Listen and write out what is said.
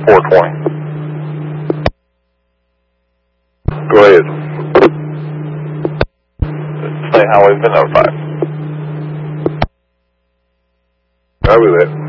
420. Go ahead. Say highway's been notified. Copy that.